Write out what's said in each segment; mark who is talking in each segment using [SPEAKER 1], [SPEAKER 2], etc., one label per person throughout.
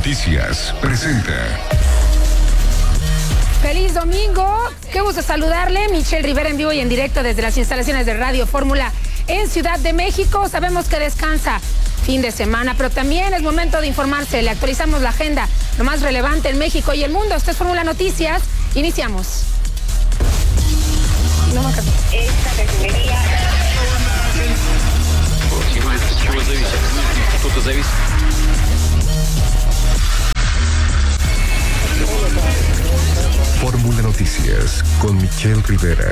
[SPEAKER 1] Noticias presenta.
[SPEAKER 2] Feliz domingo, qué gusto saludarle, Michelle Rivera en vivo y en directo desde las instalaciones de Radio Fórmula en Ciudad de México. Sabemos que descansa fin de semana, pero también es momento de informarse. Le actualizamos la agenda, lo más relevante en México y el mundo. Esto es Fórmula Noticias, iniciamos.
[SPEAKER 3] Esta refinería.
[SPEAKER 1] Fórmula Noticias con Michelle Rivera.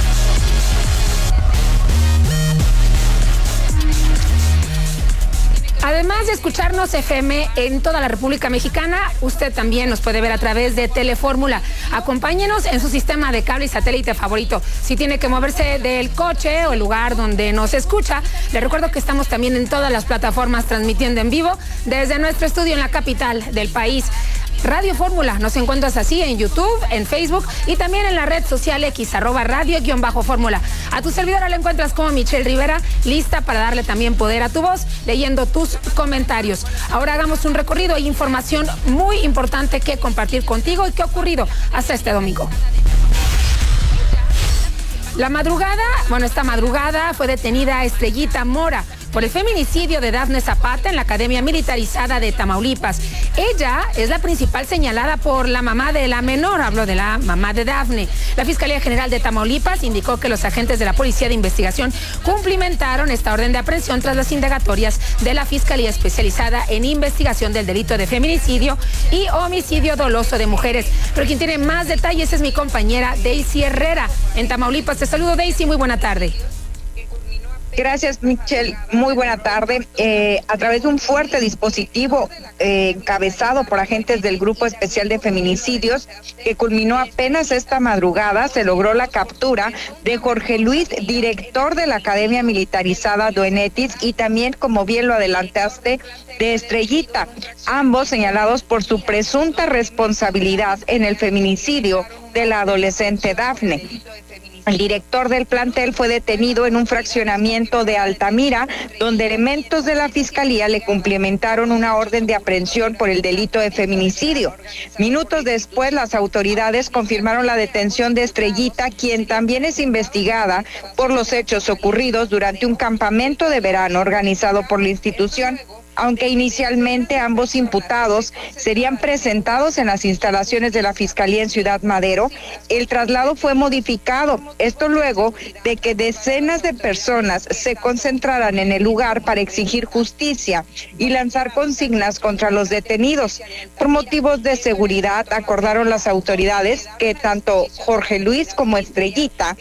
[SPEAKER 2] Además de escucharnos FM en toda la República Mexicana, usted también nos puede ver a través de Telefórmula. Acompáñenos en su sistema de cable y satélite favorito. Si tiene que moverse del coche o el lugar donde nos escucha, le recuerdo que estamos también en todas las plataformas transmitiendo en vivo desde nuestro estudio en la capital del país. Radio Fórmula, nos encuentras así en YouTube, en Facebook y también en la red social X, @radio_fórmula. A tu servidora la encuentras como Michelle Rivera, lista para darle también poder a tu voz, leyendo tus comentarios. Ahora hagamos un recorrido, hay información muy importante que compartir contigo y que ha ocurrido hasta este domingo. Esta madrugada fue detenida Estrellita Mora por el feminicidio de Dafne Zapata en la Academia Militarizada de Tamaulipas. Ella es la principal señalada por la mamá de la menor, hablo de la mamá de Dafne. La Fiscalía General de Tamaulipas indicó que los agentes de la Policía de Investigación cumplimentaron esta orden de aprehensión tras las indagatorias de la Fiscalía Especializada en Investigación del Delito de Feminicidio y Homicidio Doloso de Mujeres. Pero quien tiene más detalles es mi compañera Daisy Herrera en Tamaulipas. Te saludo, Daisy, muy buena tarde.
[SPEAKER 3] Gracias, Michelle. Muy buena tarde. A través de un fuerte dispositivo encabezado por agentes del Grupo Especial de Feminicidios, que culminó apenas esta madrugada, se logró la captura de Jorge Luis, director de la Academia Militarizada Duenetis, y también, como bien lo adelantaste, de Estrellita, ambos señalados por su presunta responsabilidad en el feminicidio de la adolescente Dafne. El director del plantel fue detenido en un fraccionamiento de Altamira, donde elementos de la Fiscalía le cumplimentaron una orden de aprehensión por el delito de feminicidio. Minutos después, las autoridades confirmaron la detención de Estrellita, quien también es investigada por los hechos ocurridos durante un campamento de verano organizado por la institución. Aunque inicialmente ambos imputados serían presentados en las instalaciones de la Fiscalía en Ciudad Madero, el traslado fue modificado. Esto luego de que decenas de personas se concentraran en el lugar para exigir justicia y lanzar consignas contra los detenidos. Por motivos de seguridad, acordaron las autoridades que tanto Jorge Luis como Estrellita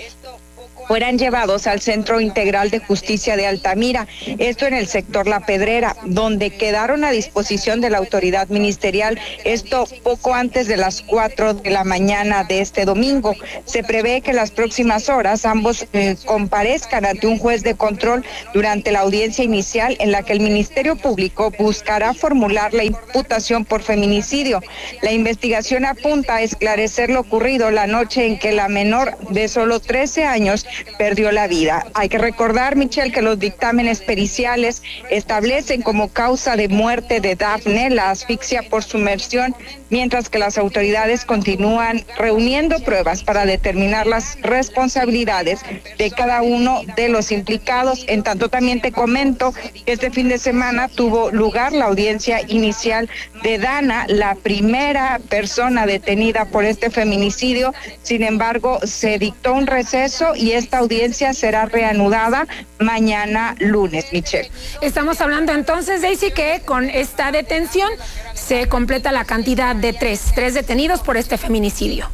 [SPEAKER 3] fueran llevados al Centro Integral de Justicia de Altamira, esto en el sector La Pedrera, donde quedaron a disposición de la autoridad ministerial, esto poco antes de las 4 de la mañana de este domingo. Se prevé que en las próximas horas ambos comparezcan ante un juez de control durante la audiencia inicial, en la que el Ministerio Público buscará formular la imputación por feminicidio. La investigación apunta a esclarecer lo ocurrido la noche en que la menor de solo 13 años perdió la vida. Hay que recordar, Michelle, que los dictámenes periciales establecen como causa de muerte de Dafne la asfixia por sumersión, mientras que las autoridades continúan reuniendo pruebas para determinar las responsabilidades de cada uno de los implicados. En tanto, también te comento que este fin de semana tuvo lugar la audiencia inicial de Dana, la primera persona detenida por este feminicidio. Sin embargo, se dictó un receso y esta audiencia será reanudada mañana lunes, Michelle.
[SPEAKER 2] Estamos hablando entonces, Daisy, que con esta detención se completa la cantidad de tres detenidos por este feminicidio.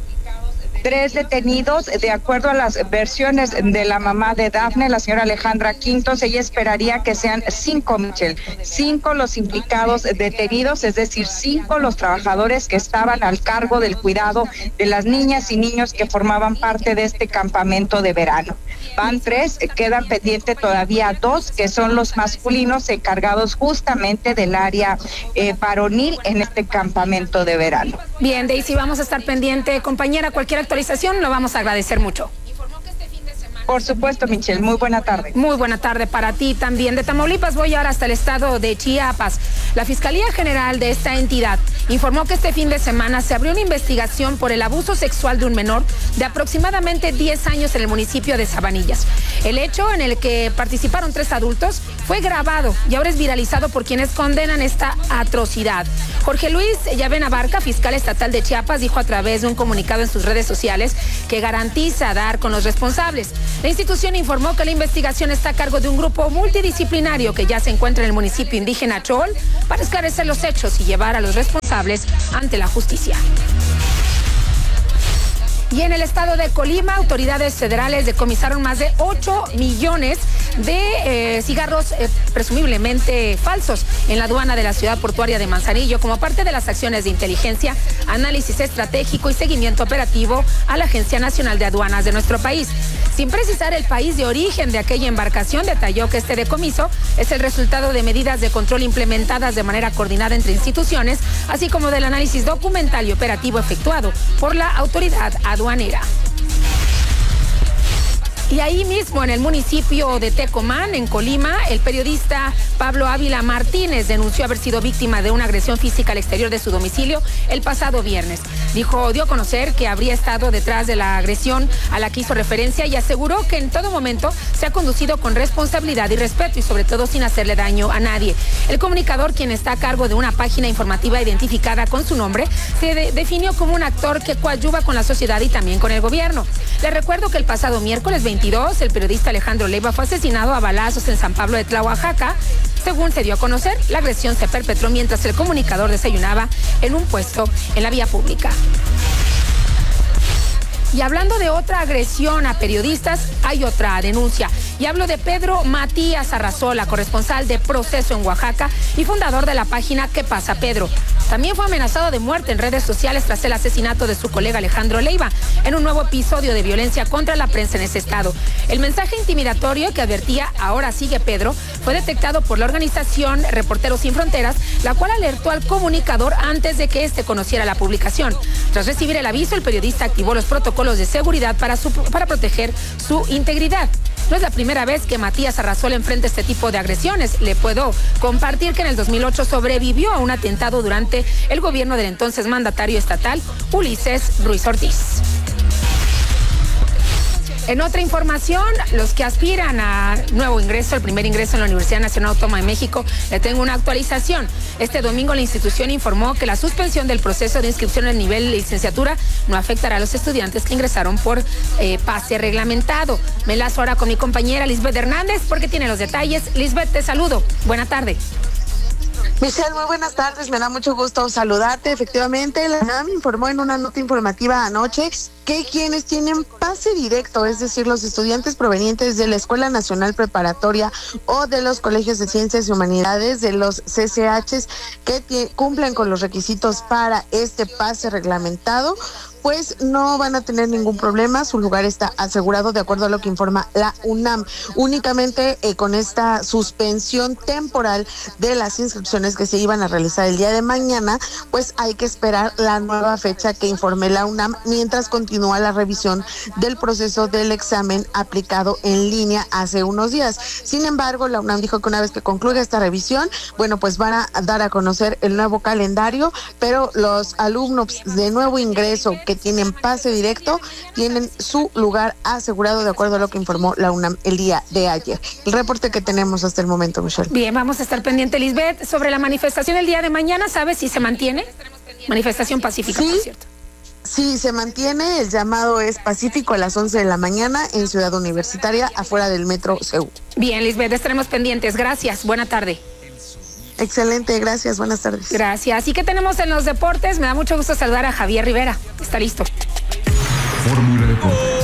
[SPEAKER 3] 3 detenidos, de acuerdo a las versiones de la mamá de Dafne, la señora Alejandra Quintos. Ella esperaría que sean 5, Michelle, 5 los implicados detenidos, es decir, 5 los trabajadores que estaban al cargo del cuidado de las niñas y niños que formaban parte de este campamento de verano. Van 3, quedan pendientes todavía 2, que son los masculinos encargados justamente del área varonil en este campamento de verano.
[SPEAKER 2] Bien, Daisy, vamos a estar pendiente, compañera, cualquier actualización lo vamos a agradecer mucho.
[SPEAKER 3] Por supuesto, Michelle, muy buena tarde.
[SPEAKER 2] Muy buena tarde para ti también. De Tamaulipas voy ahora hasta el estado de Chiapas. La Fiscalía General de esta entidad informó que este fin de semana se abrió una investigación por el abuso sexual de un menor de aproximadamente 10 años en el municipio de Sabanillas. El hecho, en el que participaron 3 adultos, fue grabado y ahora es viralizado por quienes condenan esta atrocidad. Jorge Luis Llave Abarca, fiscal estatal de Chiapas, dijo a través de un comunicado en sus redes sociales que garantiza dar con los responsables. La institución informó que la investigación está a cargo de un grupo multidisciplinario que ya se encuentra en el municipio indígena Chol para esclarecer los hechos y llevar a los responsables ante la justicia. Y en el estado de Colima, autoridades federales decomisaron más de 8 millones de cigarros presumiblemente falsos en la aduana de la ciudad portuaria de Manzanillo como parte de las acciones de inteligencia, análisis estratégico y seguimiento operativo a la Agencia Nacional de Aduanas de nuestro país. Sin precisar el país de origen de aquella embarcación, detalló que este decomiso es el resultado de medidas de control implementadas de manera coordinada entre instituciones, así como del análisis documental y operativo efectuado por la autoridad aduanera. Y ahí mismo, en el municipio de Tecomán, en Colima, el periodista Pablo Ávila Martínez denunció haber sido víctima de una agresión física al exterior de su domicilio el pasado viernes. Dio a conocer que habría estado detrás de la agresión a la que hizo referencia y aseguró que en todo momento se ha conducido con responsabilidad y respeto y sobre todo sin hacerle daño a nadie. El comunicador, quien está a cargo de una página informativa identificada con su nombre, se definió como un actor que coadyuva con la sociedad y también con el gobierno. Les recuerdo que el pasado miércoles 22, el periodista Alejandro Leiva fue asesinado a balazos en San Pablo de Tla, Oaxaca. Según se dio a conocer, la agresión se perpetró mientras el comunicador desayunaba en un puesto en la vía pública. Y hablando de otra agresión a periodistas, hay otra denuncia. Y hablo de Pedro Matías Arrazola, corresponsal de Proceso en Oaxaca y fundador de la página ¿Qué pasa, Pedro? También fue amenazado de muerte en redes sociales tras el asesinato de su colega Alejandro Leiva en un nuevo episodio de violencia contra la prensa en ese estado. El mensaje intimidatorio que advertía "ahora sigue Pedro" fue detectado por la organización Reporteros Sin Fronteras, la cual alertó al comunicador antes de que éste conociera la publicación. Tras recibir el aviso, el periodista activó los protocolos de seguridad para proteger su integridad. No es la primera vez que Matías Arrazola enfrenta este tipo de agresiones. Le puedo compartir que en el 2008 sobrevivió a un atentado durante el gobierno del entonces mandatario estatal, Ulises Ruiz Ortiz. En otra información, los que aspiran a nuevo ingreso, el primer ingreso en la Universidad Nacional Autónoma de México, le tengo una actualización. Este domingo la institución informó que la suspensión del proceso de inscripción al nivel de licenciatura no afectará a los estudiantes que ingresaron por pase reglamentado. Me enlazo ahora con mi compañera Lisbeth Hernández porque tiene los detalles. Lisbeth, te saludo. Buena tarde.
[SPEAKER 4] Michelle, muy buenas tardes, me da mucho gusto saludarte. Efectivamente, la UNAM informó en una nota informativa anoche que quienes tienen pase directo, es decir, los estudiantes provenientes de la Escuela Nacional Preparatoria o de los colegios de Ciencias y Humanidades, de los CCHs, que cumplen con los requisitos para este pase reglamentado, pues no van a tener ningún problema, su lugar está asegurado de acuerdo a lo que informa la UNAM. Únicamente con esta suspensión temporal de las inscripciones que se iban a realizar el día de mañana, pues hay que esperar la nueva fecha que informe la UNAM mientras continúa la revisión del proceso del examen aplicado en línea hace unos días. Sin embargo, la UNAM dijo que una vez que concluya esta revisión, bueno, pues van a dar a conocer el nuevo calendario, pero los alumnos de nuevo ingreso que tienen pase directo tienen su lugar asegurado de acuerdo a lo que informó la UNAM el día de ayer. El reporte que tenemos hasta el momento, Michelle.
[SPEAKER 2] Bien, vamos a estar pendiente, Lisbeth, sobre la manifestación el día de mañana. ¿Sabes si se mantiene? Manifestación pacífica,
[SPEAKER 4] sí,
[SPEAKER 2] por cierto.
[SPEAKER 4] Sí, se mantiene. El llamado es pacífico a las 11 de la mañana en Ciudad Universitaria, afuera del Metro CU.
[SPEAKER 2] Bien, Lisbeth, estaremos pendientes. Gracias, buena tarde.
[SPEAKER 4] Excelente, gracias, buenas tardes.
[SPEAKER 2] Gracias. ¿Y qué tenemos en los deportes? Me da mucho gusto saludar a Javier Rivera. Está listo.
[SPEAKER 1] Fórmula Deportes.